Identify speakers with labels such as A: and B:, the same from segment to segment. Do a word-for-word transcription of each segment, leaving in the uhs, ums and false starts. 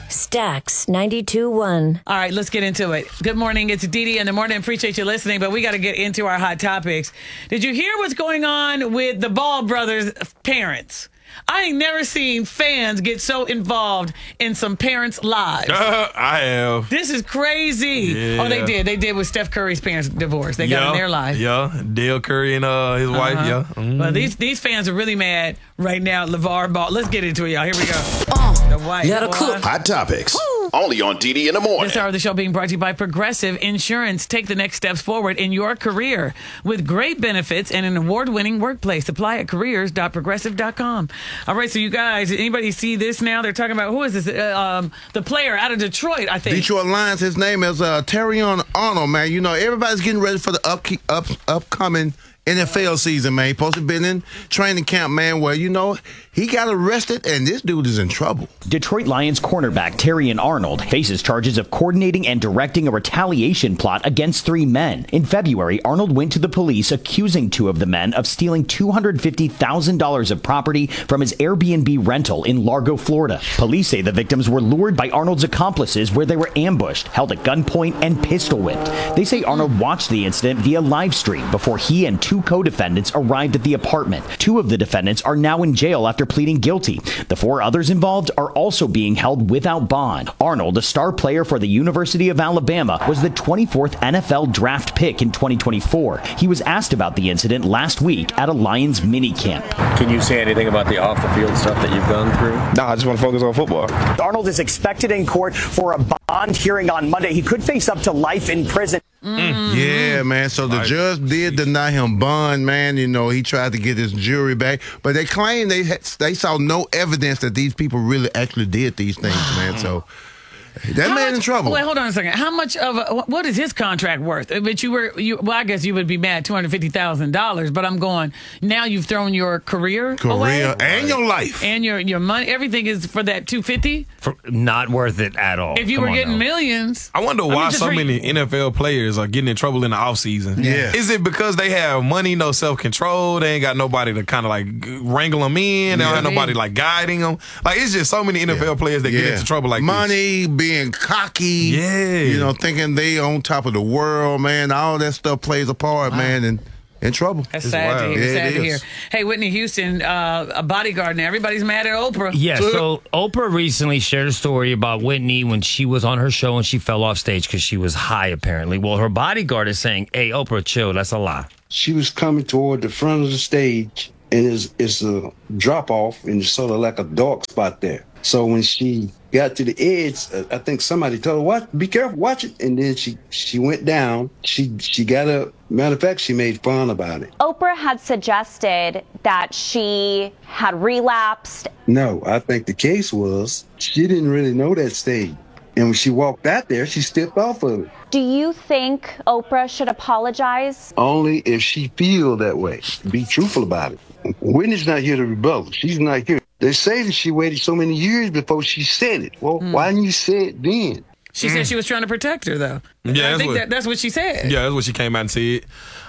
A: Stax ninety-two point one.
B: All right, let's get into it. Good morning. It's Dee Dee in the morning. Appreciate you listening, but we got to get into our hot topics. Did you hear what's going on with the Ball brothers' parents? I ain't never seen fans get so involved in some parents' lives.
C: Uh, I have.
B: This is crazy.
C: Yeah.
B: Oh, they did. They did with Steph Curry's parents' divorce. They got
C: yeah,
B: in their life.
C: Yeah, Dale Curry and uh, his uh-huh. wife, yeah. Mm-hmm.
B: Well, these these fans are really mad right now at LeVar Ball. Let's get into it, y'all. Here we go.
A: Uh,
B: the white
A: let her cook.
D: Hot topics. Woo. Only on Dee Dee in the morning.
B: This hour of the show being brought to you by Progressive Insurance. Take the next steps forward in your career with great benefits and an award-winning workplace. Apply at careers dot progressive dot com. All right, so you guys, anybody see this now? They're talking about, who is this? Uh, um, the player out of Detroit, I think.
E: Detroit Lions, his name is uh, Terrion Arnold, man. You know, everybody's getting ready for the up, up, upcoming N F L season, man. He supposed to have been in training camp, man, where, you know, he got arrested, and this dude is in trouble.
F: Detroit Lions cornerback Terrion Arnold faces charges of coordinating and directing a retaliation plot against three men. In February, Arnold went to the police accusing two of the men of stealing two hundred fifty thousand dollars of property from his Airbnb rental in Largo, Florida. Police say the victims were lured by Arnold's accomplices, where they were ambushed, held at gunpoint, and pistol whipped. They say Arnold watched the incident via live stream before he and two co-defendants arrived at the apartment. Two of the defendants are now in jail after pleading guilty. The four others involved are also being held without bond. Arnold, a star player for the University of Alabama, was the twenty-fourth N F L draft pick in twenty twenty-four. He was asked about the incident last week at a Lions minicamp.
G: Can you say anything about the off-the-field stuff that you've gone through?
H: No, I just want to focus on football.
F: Arnold is expected in court for a bond hearing on Monday. He could face up to life in prison.
E: Mm. Yeah, man. So the judge did deny him bond, man. You know, he tried to get his jury back, but they claim they had, they saw no evidence that these people really actually did these things, man. So that
B: How
E: man
B: much,
E: in trouble.
B: Wait, hold on a second. How much of a, what is his contract worth? But you were, you, well, I guess you would be mad two hundred fifty thousand dollars. But I'm going, now you've thrown your career,
E: career
B: away,
E: and your life
B: and your your money. Everything is for that two fifty.
I: Not worth it at all.
B: If you
I: Come
B: were
I: on,
B: getting
I: though.
B: millions,
C: I wonder why I mean, so many N F L players are getting in trouble in the offseason.
E: Yeah.
C: Is it because they have money, no self-control? They ain't got nobody to kind of like wrangle them in. They don't
E: Yeah.
C: have nobody like guiding them. Like, it's just so many N F L
E: Yeah.
C: players that
E: Yeah.
C: get into trouble like
E: money, being cocky,
C: Yeah.
E: you know, thinking they on top of the world, man. All that stuff plays a part,
B: Wow.
E: man, and in trouble.
B: that's
C: It's
B: sad to
C: wild.
B: hear.
E: Yeah,
B: sad
E: it
B: to hear.
E: is.
B: Hey, Whitney Houston, uh, a bodyguard now. Everybody's mad at Oprah.
I: Yeah, so Oprah recently shared a story about Whitney when she was on her show and she fell off stage because she was high, apparently. Well, her bodyguard is saying, hey, Oprah, chill. That's a lie.
J: She was coming toward the front of the stage, and it's, it's a drop-off, and it's sort of like a dark spot there. So when she got to the edge, uh, I think somebody told her, "Watch, be careful, watch it." And then she she went down. She she got up. Matter of fact, she made fun about it.
K: Oprah had suggested that she had relapsed.
J: No, I think the case was she didn't really know that stage. And when she walked out there, she stepped off of it.
K: Do you think Oprah should apologize?
J: Only if she feel that way. Be truthful about it. Whitney's not here to rebuttal. She's not here. They say that she waited so many years before she said it. Well, mm. why didn't you say it then?
B: She mm. said she was trying to protect her, though.
C: Yeah,
B: I
C: that's
B: think
C: what,
B: that, that's what she said.
C: Yeah, that's what she came out and said.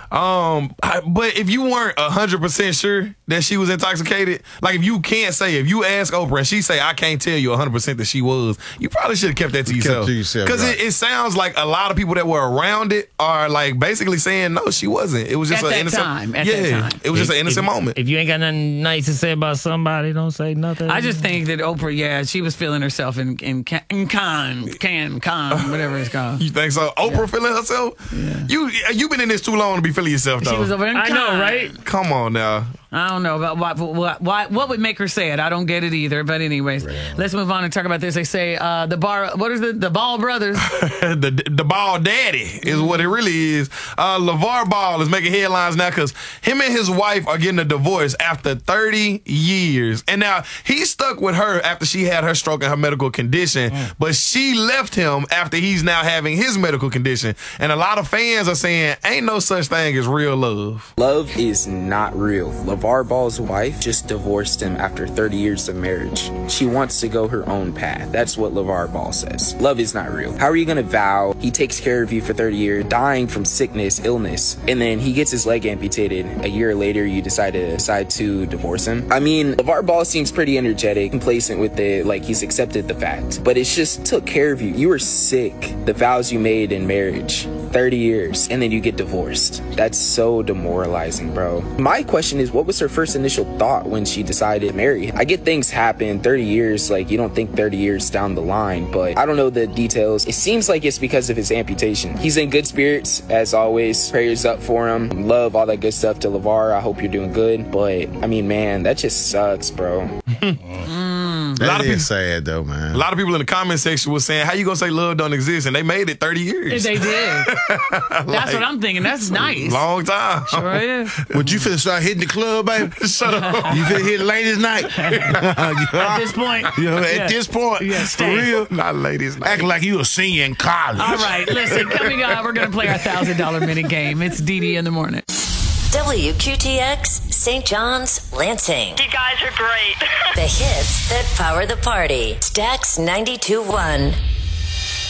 C: Um, I, but if you weren't one hundred percent sure that she was intoxicated, like if you can't say, if you ask Oprah and she say, I can't tell you one hundred percent that she was, you probably should have kept that to
E: Kept
C: yourself.
E: to yourself,
C: Because
E: right.
C: it, it sounds like a lot of people that were around it are like basically saying, no, she wasn't. It was just
B: At
C: an
B: that
C: innocent
B: time, at
C: yeah,
B: that time.
C: it was just
I: If-
C: an innocent
I: if,
C: moment.
I: If you ain't got nothing nice to say about somebody, don't say nothing.
B: I just think that Oprah, yeah, she was feeling herself in in can, in con, can, con, whatever it's called.
C: You think so? Oprah
B: Yeah.
C: feeling herself? Yeah. You you been in this too long to be feeling yourself, though.
B: She was over in
I: I
B: con.
I: know, right?
C: Come on now.
B: I don't know about what, what, what, what would make her say it. I don't get it either. But anyways, let's move on and talk about this. They say uh, the bar, what is it? The Ball brothers.
C: the the Ball daddy is what it really is. Uh, LeVar Ball is making headlines now because him and his wife are getting a divorce after thirty years. And now he's stuck with her after she had her stroke and her medical condition, mm. but she left him after he's now having his medical condition. And a lot of fans are saying, ain't no such thing as real love.
L: Love is not real. LeVar
H: LeVar Ball's wife just divorced him after thirty years of marriage. She wants to go her own path. That's what LeVar Ball says. Love is not real. How are you gonna vow he takes care of you for thirty years, dying from sickness, illness, and then he gets his leg amputated? A year later, you decide to decide to divorce him? I mean, LeVar Ball seems pretty energetic, complacent with it, like he's accepted the fact. But it's just took care of you. You were sick. The vows you made in marriage. thirty years, and then you get divorced. That's so demoralizing, bro. My question is, what was her first initial thought when she decided to marry? I get things happen, thirty years, like you don't think thirty years down the line, but I don't know the details. It seems like it's because of his amputation. He's in good spirits, as always. Prayers up for him. Love, all that good stuff to LeVar. I hope you're doing good, but I mean, man, that just sucks, bro.
E: That
C: a lot of
E: is
C: people,
E: sad though, man.
C: A lot of people in the comment section was saying, how you gonna say love don't exist? And they made it thirty years.
B: They did.
C: Like,
B: That's what I'm thinking. That's nice.
C: Long time.
B: Sure is.
E: Would you finna start hitting the club, baby?
C: Shut up.
E: You finna hit ladies' night?
B: At this point.
E: You know,
B: Yeah.
E: at this point,
B: Yeah,
E: for
B: stay.
E: real,
C: Not ladies' night.
E: acting like you a senior in college.
B: All right, listen, coming up, we're going to play our one thousand dollars mini game. It's Dee Dee in the morning.
A: W Q T X, Saint John's, Lansing.
L: You guys are great.
A: The hits that power the party. Stax ninety-two point one.